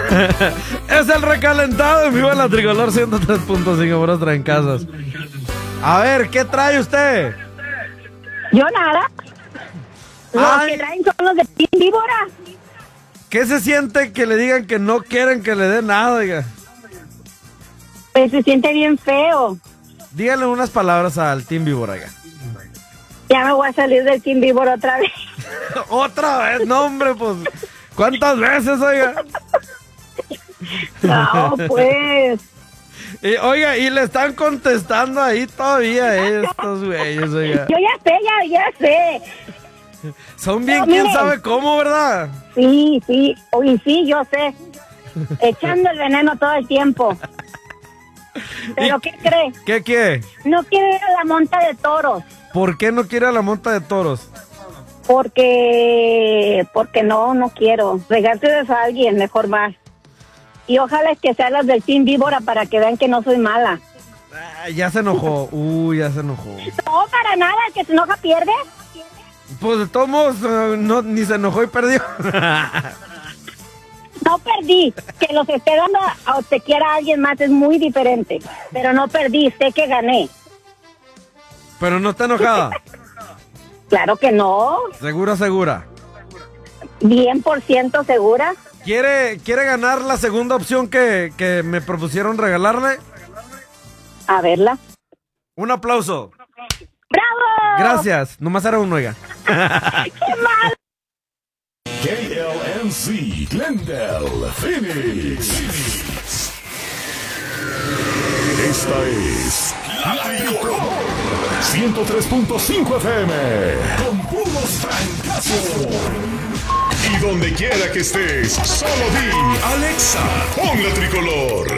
Es el recalentado en vivo en la Tricolor 103.5 por otra en casas. A ver, ¿qué trae usted? Yo nada. Los que traen son los de Team Víbora. ¿Qué se siente que le digan que no quieren que le dé nada, oiga? Pues se siente bien feo. Dígale unas palabras al Team Víbora, oiga. Ya me voy a salir del Team Víbora otra vez. ¿Otra vez? No, hombre, pues... ¿Cuántas veces, oiga? No, pues... Oiga, y le están contestando ahí todavía estos güeyes, oiga. Yo ya sé. Son bien, No, quién miren. sabe cómo, ¿verdad? Sí, yo sé. Echando el veneno todo el tiempo. ¿Pero qué cree? ¿Qué? No quiero ir a la monta de toros. ¿Por qué no quiere a la monta de toros? Porque no quiero. Regárseles a alguien, mejor más. Y ojalá que sean las del Team Víbora para que vean que no soy mala. Ya se enojó. Ya se enojó. No, para nada, el que se enoja pierde. Pues de todos modos, no, ni se enojó y perdió. No perdí. Que los esté dando a obsequiar a alguien más es muy diferente. Pero no perdí, sé que gané. Pero no está enojada. Claro que no. Segura. 100% segura. ¿Quiere ganar la segunda opción que me propusieron regalarle? A verla. Un aplauso. ¡Bravo! Gracias. Nomás era uno, oiga. ¡Qué mal! KLNC, Glendale, Phoenix. Esta es la Tricolor 103.5 FM. Con puros francazos. Y donde quiera que estés, solo di Alexa, pon la Tricolor.